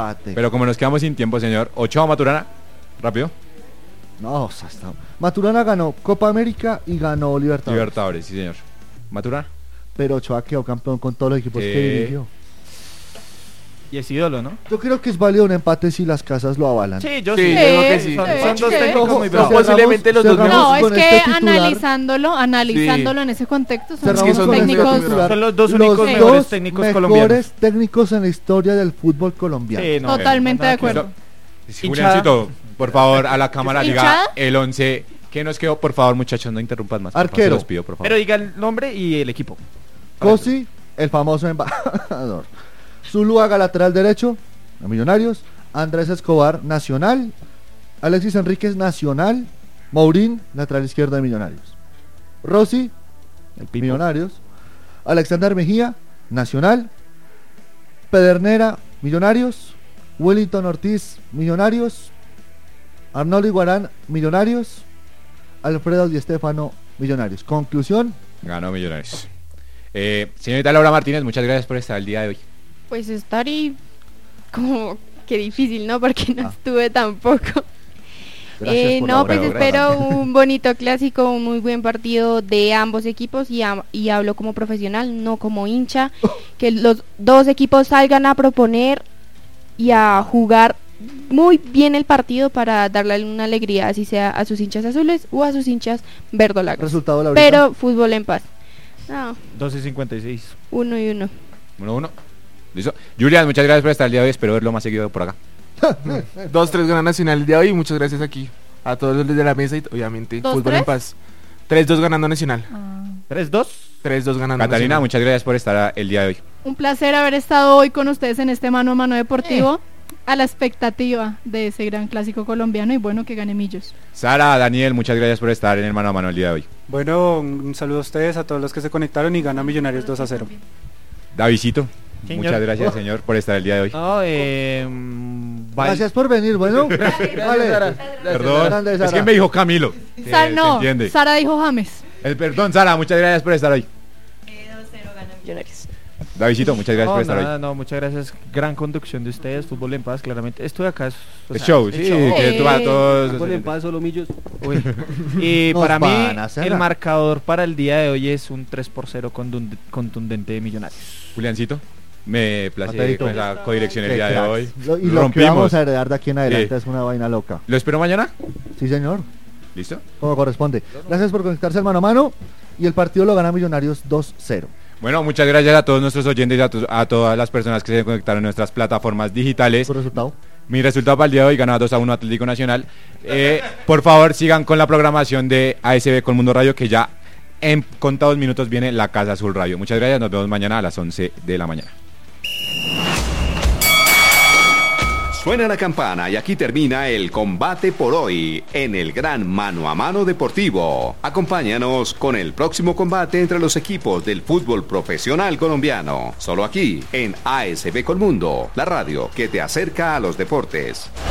empate. Pero como nos quedamos sin tiempo, señor, Ochoa Maturana, rápido. No, o sea, Maturana ganó Copa América y ganó Libertadores. Libertadores, sí, señor. Maturana. Pero Ochoa quedó campeón con todos los equipos que dirigió. Y es ídolo, ¿no? Yo creo que es válido un empate si las casas lo avalan. Sí, yo Sí, sí. yo creo que sí. Son dos Sí. técnicos muy Ojo, bravos. posiblemente los dos cerramos No, es con que este titular. analizándolo en ese contexto, son Cerramos unos con este técnicos. titular. Son los dos Los únicos dos mejores técnicos colombianos. mejores técnicos en la historia del fútbol colombiano. Sí, no, Totalmente de nada que acuerdo. ver. Juliancito, por favor, a la cámara diga ¿Hinchada? el 11. ¿Qué nos quedó? Por favor, muchachos, no interrumpan más. Por favor, Arquero. se los pido, por favor. Pero diga el nombre y el equipo. Cosi, el famoso embajador. Zuluaga, lateral derecho, a Millonarios. Andrés Escobar, Nacional. Alexis Enríquez, Nacional. Mourín, lateral izquierdo de Millonarios. Rossi, El Pipo. Millonarios. Alexander Mejía, Nacional. Pedernera, Millonarios. Wellington Ortiz, Millonarios. Arnoldo Iguarán, Millonarios. Alfredo Di Stéfano, Millonarios. Conclusión. Ganó Millonarios. Señorita Laura Martínez, muchas gracias por estar el día de hoy. Pues estar y como que difícil, ¿no? Porque no estuve tampoco. Gracias por la No, hora. pues espero un bonito clásico, un muy buen partido de ambos equipos y hablo como profesional, no como hincha, que los dos equipos salgan a proponer y a jugar muy bien el partido para darle una alegría, así sea a sus hinchas azules o a sus hinchas verdolagas. Resultado, Laurita. Pero fútbol en paz. No, 12:56. 1-1. 1-1. ¿Listo? Julián, muchas gracias por estar el día de hoy. Espero verlo más seguido por acá. 2-3 gana Nacional el día de hoy. Muchas gracias aquí a todos los de la mesa y obviamente 2-3. fútbol en paz. 3-2 ganando Nacional. 3-2. 3-2 ganando Catalina, Nacional. muchas gracias por estar el día de hoy. Un placer haber estado hoy con ustedes en este mano a mano deportivo, a la expectativa de ese gran clásico colombiano y bueno, que gane Millos. Sara, Daniel, muchas gracias por estar en el mano a mano el día de hoy. Bueno, un saludo a ustedes, a todos los que se conectaron y gana Millonarios 2-0. Davidcito, Señor. muchas gracias, señor, por estar el día de hoy. No, Gracias por venir, bueno. Vale. Perdón, Grande, es Sara. que me dijo Camilo. No, ¿Se entiende? Sara dijo James. Perdón, Sara, muchas gracias por estar hoy. 2-0 gana Millonarios. Davidito, muchas gracias por estar hoy. No, muchas gracias. Gran conducción de ustedes, fútbol en paz, claramente. Estuve acá. O El sea, show, el sí, show. que tú a todos. Fútbol en paz, solo Millos. Uy. Y Nos para mí, van a hacer el la- marcador para el día de hoy es un 3-0 contundente de Millonarios. Juliancito, me place Materito. con esa codirección el Qué día de cracks. hoy. Y lo que vamos a heredar de aquí en adelante Sí. es una vaina loca. ¿Lo espero mañana? Sí, señor. ¿Listo? Como corresponde. Gracias por conectarse al mano a mano. Y el partido lo gana Millonarios 2-0. Bueno, muchas gracias a todos nuestros oyentes y a todas las personas que se conectaron en nuestras plataformas digitales. ¿Su resultado? Mi resultado para el día de hoy ganó 2-1 Atlético Nacional. Por favor, sigan con la programación de ASB Colmundo Radio, que ya en contados minutos viene la Casa Azul Radio. Muchas gracias, nos vemos mañana a las 11 de la mañana. Suena la campana y aquí termina el combate por hoy en el gran mano a mano deportivo. Acompáñanos con el próximo combate entre los equipos del fútbol profesional colombiano. Solo aquí en ASB Colmundo, la radio que te acerca a los deportes.